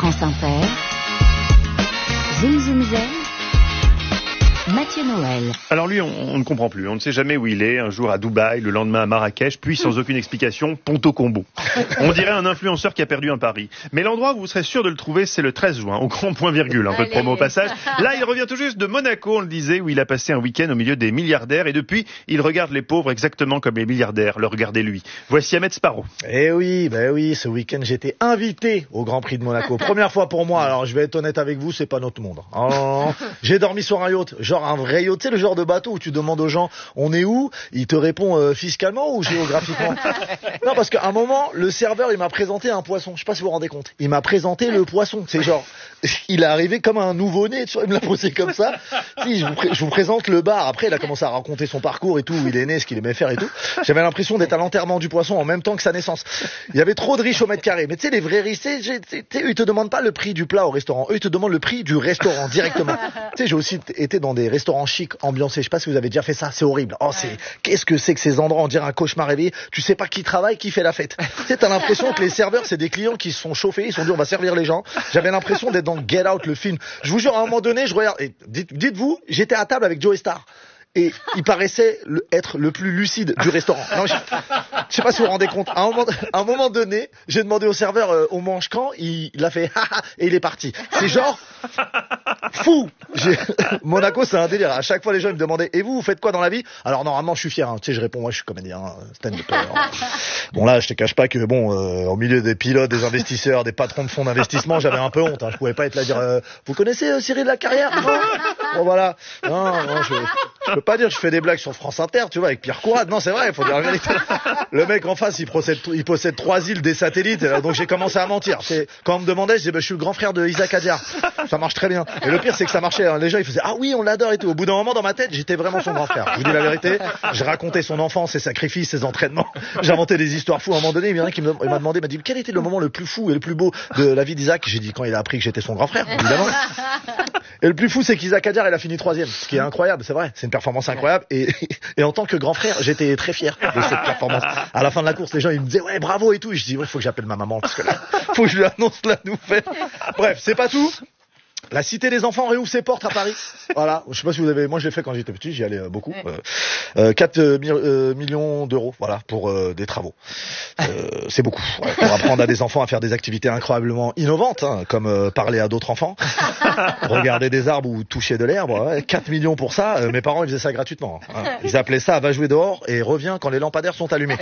France Inter, Zoom Zoom Zen, Mathieu Noël. Alors lui, on ne comprend plus. On ne sait jamais où il est. Un jour à Dubaï, le lendemain à Marrakech, puis sans aucune explication, Ponto Combo. On dirait un influenceur qui a perdu un pari. Mais l'endroit où vous serez sûr de le trouver, c'est le 13 juin, au grand point virgule. Un peu de promo au passage. Là, il revient tout juste de Monaco, on le disait, où il a passé un week-end au milieu des milliardaires. Et depuis, il regarde les pauvres exactement comme les milliardaires le regardaient lui. Voici Ahmed Sparrow. Eh oui, ce week-end, j'étais invité au Grand Prix de Monaco. Première fois pour moi. Alors, je vais être honnête avec vous, c'est pas notre monde. Oh, j'ai dormi sur un yacht. Genre un vrai yacht, tu sais, le genre de bateau où tu demandes aux gens on est où, il te répond fiscalement ou géographiquement. Non, parce qu'à un moment le serveur il m'a présenté un poisson, je sais pas si vous vous rendez compte, il m'a présenté le poisson, c'est genre il est arrivé comme un nouveau-né, tu vois, il me l'a posé comme ça. Si, je vous présente le bar. Après il a commencé à raconter son parcours et tout, où il est né, ce qu'il aimait faire et tout. J'avais l'impression d'être à l'enterrement du poisson en même temps que sa naissance. Il y avait trop de riches au mètre carré, mais tu sais les vrais riches, ils te demandent pas le prix du plat au restaurant, eux ils te demandent le prix du restaurant directement. Tu sais, j'ai aussi été dans des restaurants chics ambiancés, je sais pas si vous avez déjà fait ça, c'est horrible. Oh, qu'est-ce que c'est que ces endroits, on dirait un cauchemar réveillé. Tu sais pas qui travaille, qui fait la fête. Tu sais, t'as l'impression que les serveurs, c'est des clients qui se sont chauffés, ils se sont dit on va servir les gens. J'avais l'impression d'être dans Get Out, le film. Je vous jure, à un moment donné, je regarde, et dites-vous, j'étais à table avec Joey Starr. Et il paraissait être le plus lucide du restaurant. Non, je sais pas si vous vous rendez compte. À un moment donné, j'ai demandé au serveur, on mange quand? Il a fait haha et il est parti. C'est genre fou. Monaco, c'est un délire. À chaque fois, les gens ils me demandaient et vous faites quoi dans la vie? Alors normalement, je suis fier. Hein. Tu sais, je réponds moi, je suis comédien, stand-upper. Bon là, je te cache pas que au milieu des pilotes, des investisseurs, des patrons de fonds d'investissement, j'avais un peu honte. Hein. Je pouvais pas être là à dire vous connaissez Cyril Lacarrière? Bon voilà. Non, je peux pas dire que je fais des blagues sur France Inter, tu vois, avec Pierre Courade. Non, c'est vrai, il faut dire la vérité. Le mec en face, il possède 3 îles, des satellites, donc j'ai commencé à mentir. Quand on me demandait, je disais, je suis le grand frère de Isaac Adia. Ça marche très bien. Et le pire, c'est que ça marchait. Hein. Les gens, ils faisaient, ah oui, on l'adore et tout. Au bout d'un moment, dans ma tête, j'étais vraiment son grand frère. Je vous dis la vérité. Je racontais son enfance, ses sacrifices, ses entraînements. J'inventais des histoires fous. À un moment donné, il y en a qui m'a demandé, m'a dit, quel était le moment le plus fou et le plus beau de la vie d'Isaac? J'ai dit, quand il a appris que j'étais son grand frère, évidemment. Et le plus fou, c'est qu'Isaac Adia, il a fini 3e. Ce qui est incroyable, c'est vrai. C'est une performance incroyable. Et en tant que grand frère, j'étais très fier de cette performance. À la fin de la course, les gens, ils me disaient, ouais, bravo et tout. Et je dis, ouais, faut que j'appelle ma maman parce que là, faut que je lui annonce la nouvelle. Bref, c'est pas tout. La Cité des Enfants réouvre ses portes à Paris. Voilà. Je sais pas si vous avez, moi je l'ai fait quand j'étais petit, j'y allais beaucoup. 4 millions d'euros, voilà, pour des travaux. C'est beaucoup. Ouais, pour apprendre à des enfants à faire des activités incroyablement innovantes, hein, comme parler à d'autres enfants, regarder des arbres ou toucher de l'herbe. Ouais, 4 millions pour ça. Mes parents ils faisaient ça gratuitement. Hein. Ils appelaient ça va jouer dehors et reviens quand les lampadaires sont allumés.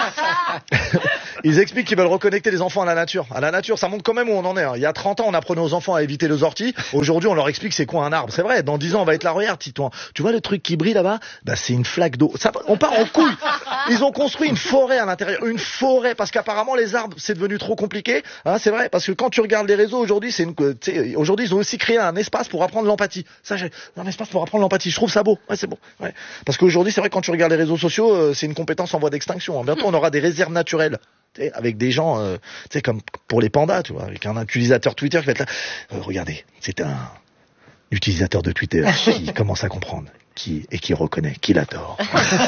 Ils expliquent qu'ils veulent reconnecter les enfants à la nature. À la nature, ça montre quand même où on en est. Hein. Il y a 30 ans, on apprenait aux enfants à éviter les orties. Aujourd'hui, on leur explique c'est quoi un arbre. C'est vrai, dans 10 ans, on va être là, regarde, Titouan. Tu vois le truc qui brille là-bas? Bah, c'est une flaque d'eau. On part en couille. Ils ont construit une forêt à l'intérieur. Une forêt, parce qu'apparemment, les arbres, c'est devenu trop compliqué. Hein, c'est vrai, parce que quand tu regardes les réseaux aujourd'hui, aujourd'hui, ils ont aussi créé un espace pour apprendre l'empathie. Un espace pour apprendre l'empathie. Je trouve ça beau. Ouais, c'est beau. Ouais. Parce qu'aujourd'hui, c'est vrai, quand tu regardes les réseaux sociaux, c'est une compétence en voie d'extinction. Hein. Bientôt, on aura des réserves naturelles. Avec des gens, comme pour les pandas, tu vois, avec un utilisateur Twitter qui va être là. Regardez, c'est un utilisateur de Twitter qui commence à comprendre qui reconnaît qu'il a tort.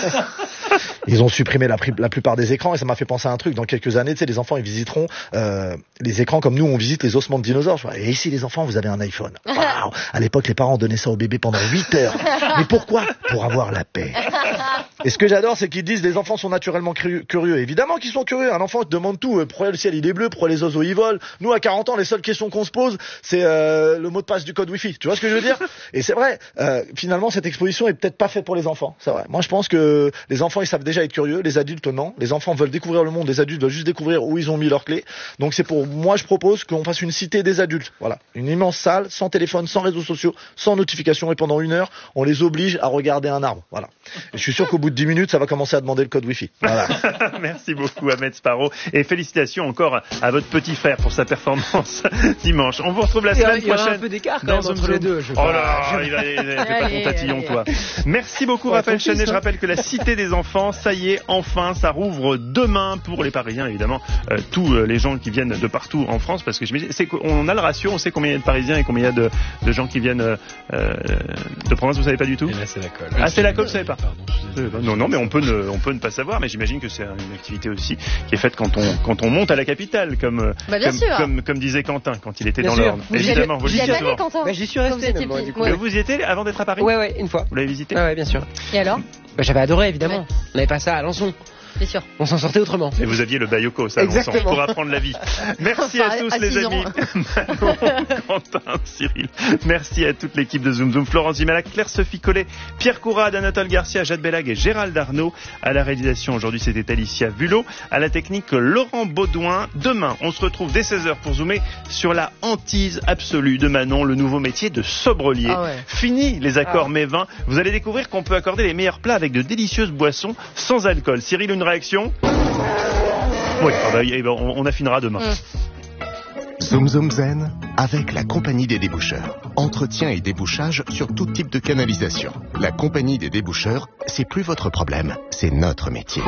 Ils ont supprimé la plupart des écrans et ça m'a fait penser à un truc. Dans quelques années, tu sais, les enfants ils visiteront les écrans comme nous on visite les ossements de dinosaures. Et ici les enfants, vous avez un iPhone. Wow. À l'époque, les parents donnaient ça au bébé pendant 8 heures. Mais pourquoi? Pour avoir la paix. Et ce que j'adore, c'est qu'ils disent les enfants sont naturellement curieux. Évidemment qu'ils sont curieux. Un enfant te demande tout. Pourquoi le ciel il est bleu? Pourquoi les oiseaux ils volent? Nous, à 40 ans, les seules questions qu'on se pose, c'est le mot de passe du code Wi-Fi. Tu vois ce que je veux dire? Et c'est vrai. Finalement, cette exposition est peut-être pas faite pour les enfants. C'est vrai. Moi, je pense que les enfants, ils savent déjà être curieux. Les adultes, non. Les enfants veulent découvrir le monde. Les adultes veulent juste découvrir où ils ont mis leurs clés. Donc, c'est pour moi, je propose qu'on fasse une cité des adultes. Voilà. Une immense salle, sans téléphone, sans réseaux sociaux, sans notification. Et pendant 1 heure, on les oblige à regarder un arbre. Voilà. Et je suis sûr qu'au bout de 10 minutes, ça va commencer à demander le code Wi-Fi. Voilà. Merci beaucoup, Ahmed Sparrow. Et félicitations encore à votre petit frère pour sa performance dimanche. On vous retrouve la semaine prochaine. Il y aura un peu d'écart quand même entre les deux. Oh là, t'es pas ton tatillon, toi. Merci beaucoup Raphaël Chanet. Je rappelle que la Cité des Enfants, ça y est, enfin, ça rouvre demain pour les Parisiens, évidemment, tous les gens qui viennent de partout en France, parce que on a le ratio, on sait combien il y a de Parisiens et combien il y a de gens qui viennent de province, vous savez pas du tout? Et là, c'est la colle. Ah, c'est la colle, vous savez pas? Pardon, non, mais on peut ne pas savoir, mais j'imagine que c'est une activité aussi qui est faite quand on monte à la capitale, comme disait Quentin quand il était dans l'Orne. Évidemment, vous J'y l'y allé, Quentin. J'y suis resté, même, moi, du coup. Vous y étiez avant d'être à Paris? Ouais, une fois. Vous l'avez visité? Ouais, bien sûr. Et alors? J'avais adoré, évidemment. On n'avait pas ça à Alençon. Bien sûr. On s'en sortait autrement. Et vous aviez le Bayoko, ça, exactement, pour apprendre la vie. Merci à tous les amis. Manon, Quentin, Cyril. Merci à toute l'équipe de Zoom Zoom. Florence Zimalac, Claire-Sophie Collet, Pierre Courade, Anatole Garcia, Jade Bellag et Gérald Arnaud. À la réalisation, aujourd'hui, c'était Alicia Vulot. À la technique, Laurent Baudouin. Demain, on se retrouve dès 16h pour zoomer sur la hantise absolue de Manon, le nouveau métier de sobrelier. Fini les accords mets vins. Vous allez découvrir qu'on peut accorder les meilleurs plats avec de délicieuses boissons sans alcool. Cyril, une réaction? Oui, on affinera demain. Zoom Zoom Zen avec la Compagnie des déboucheurs. Entretien et débouchage sur tout type de canalisation. La Compagnie des déboucheurs, c'est plus votre problème, c'est notre métier.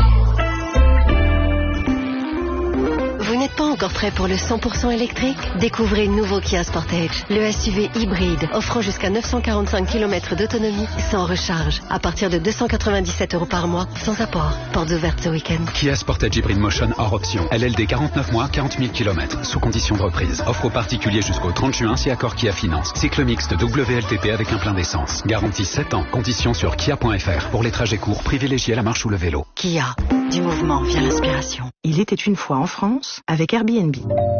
Vous n'êtes pas encore prêt pour le 100% électrique? Découvrez le nouveau Kia Sportage, le SUV hybride offrant jusqu'à 945 km d'autonomie sans recharge, à partir de 297 € par mois, sans apport. Portes ouvertes ce week-end. Kia Sportage Hybrid Motion hors option. LLD 49 mois, 40 000 km, sous condition de reprise. Offre aux particuliers jusqu'au 30 juin si accord Kia Finance. Cycle mixte WLTP avec un plein d'essence. Garantie 7 ans. Conditions sur kia.fr. Pour les trajets courts, privilégiez la marche ou le vélo. Kia, du mouvement vient l'inspiration. Il était une fois en France avec Airbnb.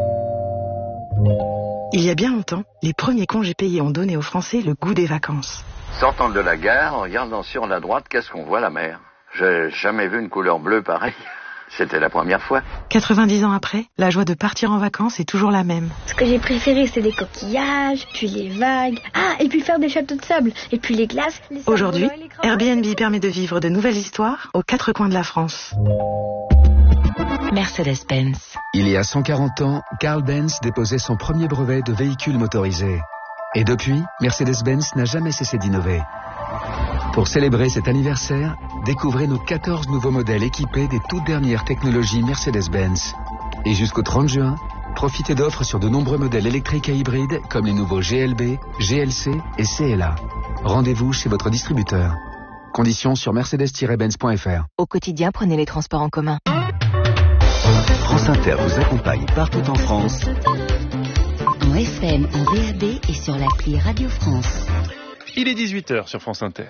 Il y a bien longtemps, les premiers congés payés ont donné aux Français le goût des vacances. Sortant de la gare, en regardant sur la droite, qu'est-ce qu'on voit? La mer. J'ai jamais vu une couleur bleue pareille. C'était la première fois. 90 ans après, la joie de partir en vacances est toujours la même. Ce que j'ai préféré, c'est les coquillages, puis les vagues. Ah, et puis faire des châteaux de sable, et puis les glaces. Aujourd'hui, Airbnb permet de vivre de nouvelles histoires aux 4 coins de la France. Mercedes-Benz. Il y a 140 ans, Carl Benz déposait son premier brevet de véhicule motorisé. Et depuis, Mercedes-Benz n'a jamais cessé d'innover. Pour célébrer cet anniversaire, découvrez nos 14 nouveaux modèles équipés des toutes dernières technologies Mercedes-Benz. Et jusqu'au 30 juin, profitez d'offres sur de nombreux modèles électriques et hybrides comme les nouveaux GLB, GLC et CLA. Rendez-vous chez votre distributeur. Conditions sur mercedes-benz.fr. Au quotidien, prenez les transports en commun. France Inter vous accompagne partout en France. En FM, en DAB et sur l'appli Radio France. Il est 18h sur France Inter.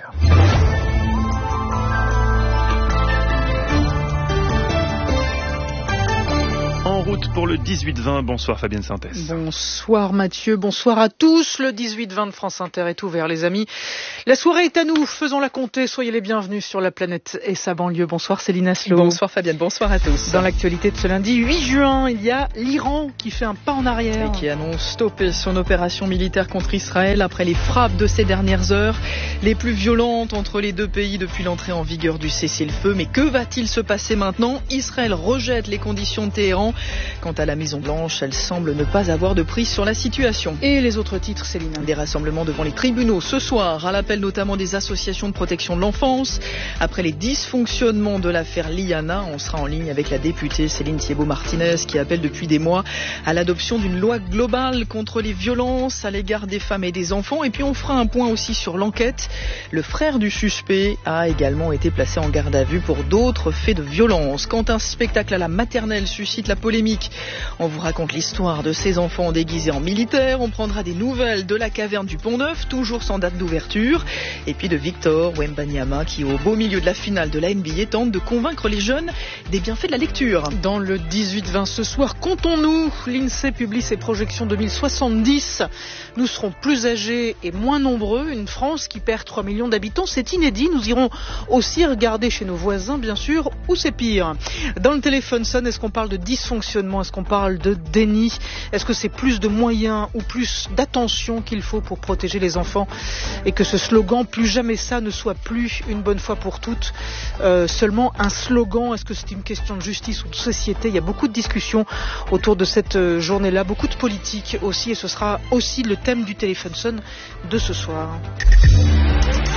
En route pour le 18-20. Bonsoir Fabienne Synthèse. Bonsoir Mathieu, bonsoir à tous. Le 18-20 de France Inter est ouvert, les amis. La soirée est à nous, faisons-la compter. Soyez les bienvenus sur la planète et sa banlieue. Bonsoir Céline Aslo. Bonsoir Fabienne, bonsoir à tous. Dans l'actualité de ce lundi 8 juin, il y a l'Iran qui fait un pas en arrière. Et qui annonce stopper son opération militaire contre Israël après les frappes de ces dernières heures, les plus violentes entre les deux pays depuis l'entrée en vigueur du cessez-le-feu. Mais que va-t-il se passer maintenant? Israël rejette les conditions de Téhéran. Quant à la Maison-Blanche, elle semble ne pas avoir de prise sur la situation. Et les autres titres, Céline? Des rassemblements devant les tribunaux ce soir, à l'appel notamment des associations de protection de l'enfance. Après les dysfonctionnements de l'affaire Liana, on sera en ligne avec la députée Céline Thiébaut-Martinez qui appelle depuis des mois à l'adoption d'une loi globale contre les violences à l'égard des femmes et des enfants. Et puis on fera un point aussi sur l'enquête. Le frère du suspect a également été placé en garde à vue pour d'autres faits de violence. Quand un spectacle à la maternelle suscite la polémique, on vous raconte l'histoire de ces enfants déguisés en militaires. On prendra des nouvelles de la caverne du Pont-Neuf, toujours sans date d'ouverture. Et puis de Victor Wembanyama qui, au beau milieu de la finale de la NBA, tente de convaincre les jeunes des bienfaits de la lecture. Dans le 18-20 ce soir, comptons-nous. L'INSEE publie ses projections 2070. Nous serons plus âgés et moins nombreux. Une France qui perd 3 millions d'habitants, c'est inédit. Nous irons aussi regarder chez nos voisins, bien sûr, où c'est pire. Dans le téléphone sonne, est-ce qu'on parle de dysfonctionnement? Est-ce qu'on parle de déni? Est-ce que c'est plus de moyens ou plus d'attention qu'il faut pour protéger les enfants? Et que ce slogan, plus jamais ça, ne soit plus une bonne fois pour toutes seulement un slogan? Est-ce que c'est une question de justice ou de société? Il y a beaucoup de discussions autour de cette journée-là, beaucoup de politique aussi, et ce sera aussi le thème du téléphone sonne de ce soir.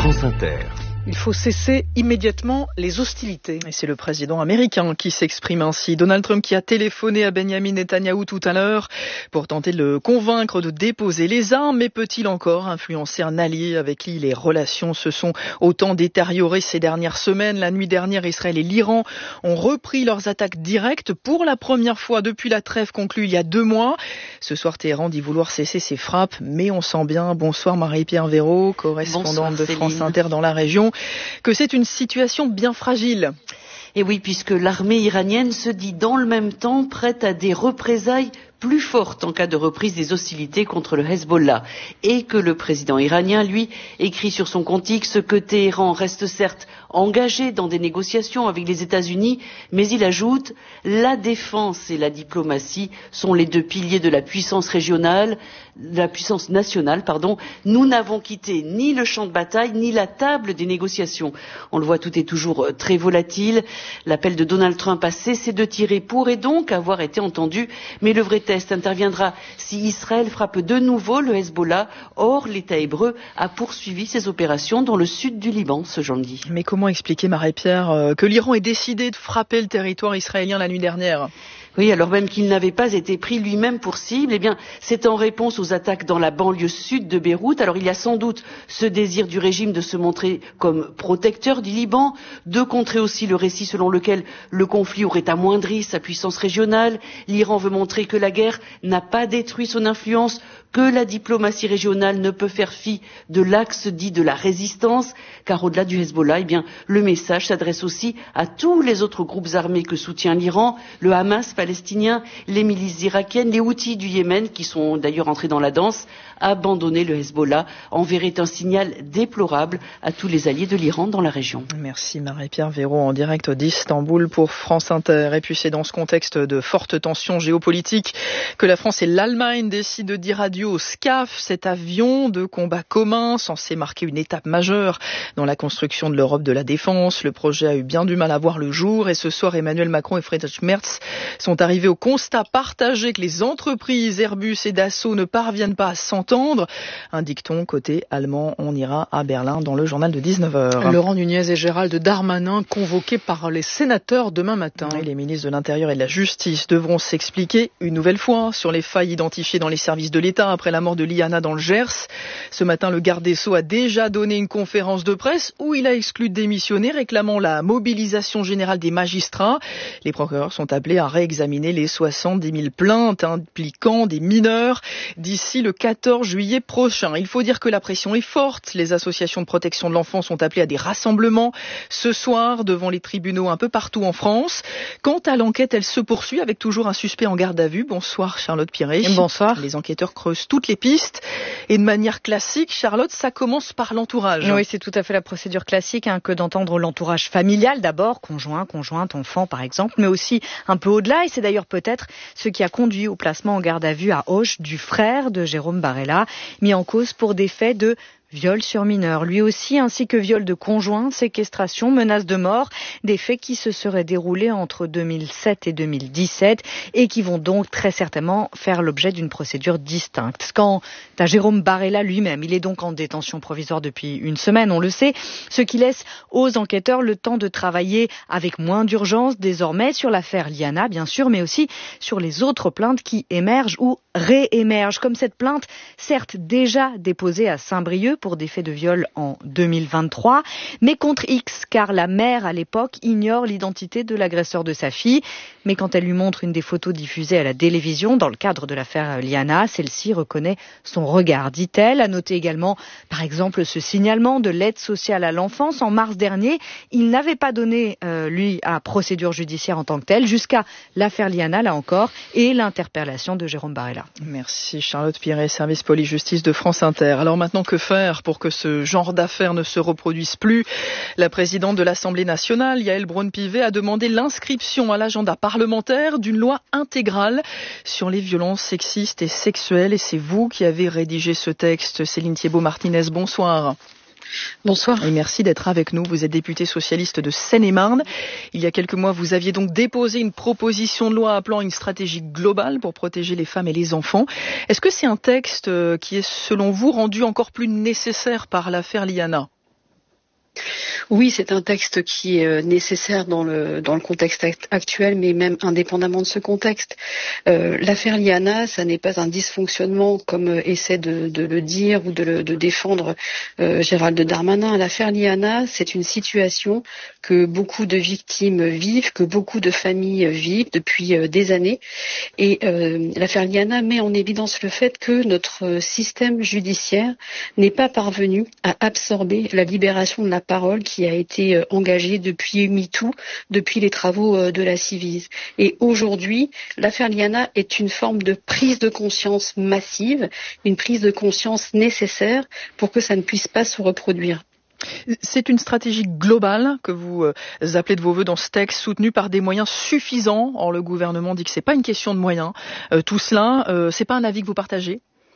France Inter. Il faut cesser immédiatement les hostilités. Et c'est le président américain qui s'exprime ainsi. Donald Trump qui a téléphoné à Benjamin Netanyahou tout à l'heure pour tenter de le convaincre de déposer les armes. Mais peut-il encore influencer un allié avec qui les relations se sont autant détériorées ces dernières semaines? La nuit dernière, Israël et l'Iran ont repris leurs attaques directes pour la première fois depuis la trêve conclue il y a 2 mois. Ce soir, Téhéran dit vouloir cesser ses frappes, mais on sent bien, bonsoir Marie-Pierre Véraud, correspondante de France Inter dans la région, que c'est une situation bien fragile. Et oui, puisque l'armée iranienne se dit dans le même temps prête à des représailles plus fortes en cas de reprise des hostilités contre le Hezbollah. Et que le président iranien, lui, écrit sur son compte X que Téhéran reste certes engagé dans des négociations avec les États-Unis, mais il ajoute « La défense et la diplomatie sont les 2 piliers de la puissance régionale, de la puissance nationale, pardon. Nous n'avons quitté ni le champ de bataille, ni la table des négociations. » On le voit, tout est toujours très volatile. L'appel de Donald Trump à cesser de tirer pourrait donc avoir été entendu, mais le vrai test interviendra si Israël frappe de nouveau le Hezbollah. Or, l'État hébreu a poursuivi ses opérations dans le sud du Liban ce jeudi. Mais comment expliquer, Marie-Pierre, que l'Iran ait décidé de frapper le territoire israélien la nuit dernière ? Oui, alors même qu'il n'avait pas été pris lui-même pour cible, eh bien, c'est en réponse aux attaques dans la banlieue sud de Beyrouth. Alors, il y a sans doute ce désir du régime de se montrer comme protecteur du Liban, de contrer aussi le récit selon lequel le conflit aurait amoindri sa puissance régionale. L'Iran veut montrer que la guerre n'a pas détruit son influence, que la diplomatie régionale ne peut faire fi de l'axe dit de la résistance, car au-delà du Hezbollah, eh bien, le message s'adresse aussi à tous les autres groupes armés que soutient l'Iran, le Hamas palestinien, les milices irakiennes, les Houthis du Yémen, qui sont d'ailleurs entrés dans la danse. Abandonner le Hezbollah enverrait un signal déplorable à tous les alliés de l'Iran dans la région. Merci Marie-Pierre Véraud en direct d'Istanbul pour France Inter. Et puis c'est dans ce contexte de forte tension géopolitique que la France et l'Allemagne décident de dire adieu au SCAF, cet avion de combat commun censé marquer une étape majeure dans la construction de l'Europe de la défense. Le projet a eu bien du mal à voir le jour et ce soir Emmanuel Macron et Friedrich Merz sont arrivés au constat partagé que les entreprises Airbus et Dassault ne parviennent pas à s'entendre. Un dicton côté allemand, on ira à Berlin dans le journal de 19h. Laurent Nunez et Gérald Darmanin convoqués par les sénateurs demain matin. Et les ministres de l'Intérieur et de la Justice devront s'expliquer une nouvelle fois sur les failles identifiées dans les services de l'État après la mort de Liana dans le Gers. Ce matin, le garde des Sceaux a déjà donné une conférence de presse où il a exclu de démissionner, réclamant la mobilisation générale des magistrats. Les procureurs sont appelés à réexaminer les 70 000 plaintes impliquant des mineurs d'ici le 14 juillet prochain. Il faut dire que la pression est forte. Les associations de protection de l'enfant sont appelées à des rassemblements ce soir devant les tribunaux un peu partout en France. Quant à l'enquête, elle se poursuit avec toujours un suspect en garde à vue. Bonsoir Charlotte Piré. Bonsoir. Les enquêteurs creusent toutes les pistes et de manière classique, Charlotte, ça commence par l'entourage. Oui, c'est tout à fait la procédure classique que d'entendre l'entourage familial d'abord, conjoint, conjointe, enfant par exemple, mais aussi un peu au-delà. Et c'est d'ailleurs peut-être ce qui a conduit au placement en garde à vue à Auch du frère de Jérôme Barella, mis en cause pour des faits de viol sur mineur, lui aussi, ainsi que viol de conjoint, séquestration, menace de mort, des faits qui se seraient déroulés entre 2007 et 2017 et qui vont donc très certainement faire l'objet d'une procédure distincte. Quant à Jérôme Barella lui-même, il est donc en détention provisoire depuis une semaine, on le sait, ce qui laisse aux enquêteurs le temps de travailler avec moins d'urgence désormais sur l'affaire Liana, bien sûr, mais aussi sur les autres plaintes qui émergent ou réémergent, comme cette plainte, certes déjà déposée à Saint-Brieuc pour des faits de viol en 2023, mais contre X, car la mère, à l'époque, ignore l'identité de l'agresseur de sa fille. Mais quand elle lui montre une des photos diffusées à la télévision dans le cadre de l'affaire Liana, celle-ci reconnaît son regard, dit-elle. À noter également, par exemple, ce signalement de l'aide sociale à l'enfance en mars dernier. Il n'avait pas donné, lui, à procédure judiciaire en tant que telle, jusqu'à l'affaire Liana, là encore, et l'interpellation de Jérôme Barella. Merci Charlotte Piré, service police-justice de France Inter. Alors maintenant, que faire pour que ce genre d'affaires ne se reproduise plus? La présidente de l'Assemblée nationale, Yaël Braun-Pivet, a demandé l'inscription à l'agenda parlementaire d'une loi intégrale sur les violences sexistes et sexuelles. Et c'est vous qui avez rédigé ce texte. Céline Thiébaut-Martinez, bonsoir. Bonsoir. Et merci d'être avec nous. Vous êtes députée socialiste de Seine-et-Marne. Il y a quelques mois, vous aviez donc déposé une proposition de loi appelant à une stratégie globale pour protéger les femmes et les enfants. Est-ce que c'est un texte qui est, selon vous, rendu encore plus nécessaire par l'affaire Liana ? Oui, c'est un texte qui est nécessaire dans le contexte actuel, mais même indépendamment de ce contexte. L'affaire Liana, ça n'est pas un dysfonctionnement comme essaie de le dire ou de défendre Gérald Darmanin. L'affaire Liana, c'est une situation que beaucoup de victimes vivent, que beaucoup de familles vivent depuis des années. Et l'affaire Liana met en évidence le fait que notre système judiciaire n'est pas parvenu à absorber la libération de la parole qui a été engagée depuis MeToo, depuis les travaux de la Ciivise. Et aujourd'hui, l'affaire Liana est une forme de prise de conscience massive, une prise de conscience nécessaire pour que ça ne puisse pas se reproduire. C'est une stratégie globale que vous appelez de vos vœux dans ce texte, soutenue par des moyens suffisants. Or, le gouvernement dit que c'est pas une question de moyens. Tout cela, c'est pas un avis que vous partagez ?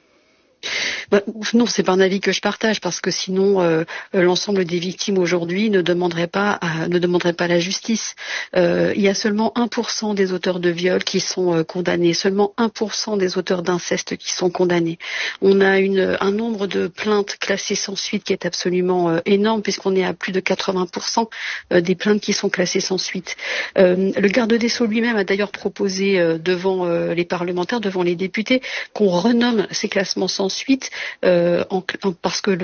Non, c'est pas un avis que je partage parce que sinon l'ensemble des victimes aujourd'hui ne demanderaient pas la justice. Il y a seulement 1% des auteurs de viol qui sont condamnés, seulement 1% des auteurs d'inceste qui sont condamnés. On a un nombre de plaintes classées sans suite qui est absolument énorme puisqu'on est à plus de 80% des plaintes qui sont classées sans suite. Le garde des Sceaux lui-même a d'ailleurs proposé devant les parlementaires, devant les députés, qu'on renomme ces classements sans suite parce que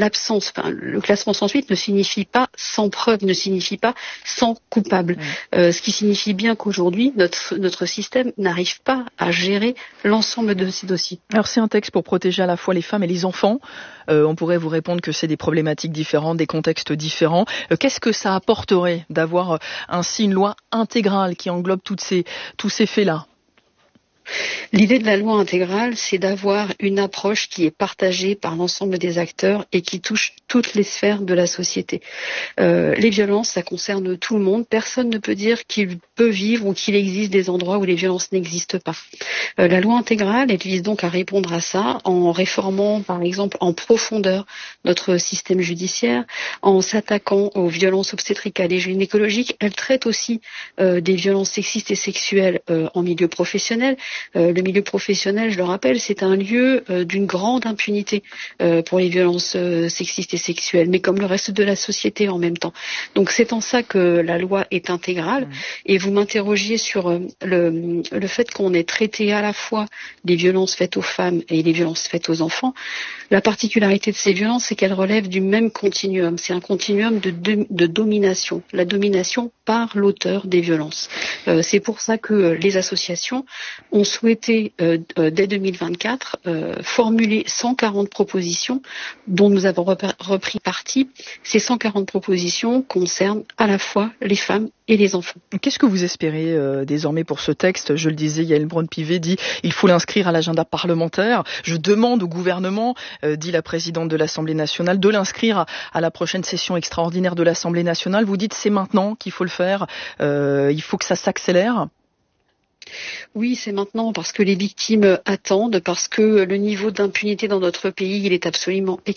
le classement sans suite ne signifie pas sans preuve, ne signifie pas sans coupable. Ce qui signifie bien qu'aujourd'hui, notre système n'arrive pas à gérer l'ensemble de ces dossiers. Alors c'est un texte pour protéger à la fois les femmes et les enfants. On pourrait vous répondre que c'est des problématiques différentes, des contextes différents. Qu'est-ce que ça apporterait d'avoir ainsi une loi intégrale qui englobe tous ces faits-là ? L'idée de la loi intégrale, c'est d'avoir une approche qui est partagée par l'ensemble des acteurs et qui touche toutes les sphères de la société. Les violences, ça concerne tout le monde. Personne ne peut dire qu'il peut vivre ou qu'il existe des endroits où les violences n'existent pas. La loi intégrale, elle vise donc à répondre à ça en réformant, par exemple, en profondeur notre système judiciaire, en s'attaquant aux violences obstétricales et gynécologiques. Elle traite aussi des violences sexistes et sexuelles en milieu professionnel. Le milieu professionnel, je le rappelle, c'est un lieu d'une grande impunité pour les violences sexistes et sexuelles, mais comme le reste de la société en même temps. Donc c'est en ça que la loi est intégrale. Et vous m'interrogiez sur le fait qu'on ait traité à la fois les violences faites aux femmes et les violences faites aux enfants. La particularité de ces violences, c'est qu'elles relèvent du même continuum. C'est un continuum de domination. La domination par l'auteur des violences. C'est pour ça que les associations ont souhaité, dès 2024, formuler 140 propositions dont nous avons repris partie. Ces 140 propositions concernent à la fois les femmes et les enfants. Qu'est-ce que vous espérez désormais pour ce texte ? Je le disais, Yaël Braun-Pivet dit il faut l'inscrire à l'agenda parlementaire. Je demande au gouvernement, dit la présidente de l'Assemblée nationale, de l'inscrire à la prochaine session extraordinaire de l'Assemblée nationale. Vous dites c'est maintenant qu'il faut le faire, il faut que ça s'accélère. Oui, c'est maintenant parce que les victimes attendent, parce que le niveau d'impunité dans notre pays, il est absolument